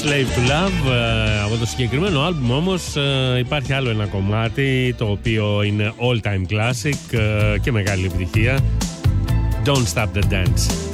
Slave to Love. Από το συγκεκριμένο άλμπουμ όμως υπάρχει άλλο ένα κομμάτι το οποίο είναι all time classic και μεγάλη επιτυχία. Don't Stop the Dance.